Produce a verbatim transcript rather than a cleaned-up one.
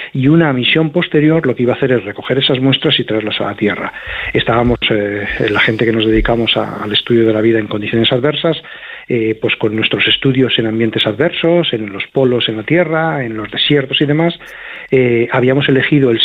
y una misión posterior lo que iba a hacer es recoger esas muestras y traerlas a la Tierra. Estábamos, eh, la gente que nos dedicamos a, al estudio de la vida en condiciones adversas, eh, pues con nuestros estudios en ambientes adversos, en los polos en la Tierra, en los desiertos y demás, eh, habíamos elegido el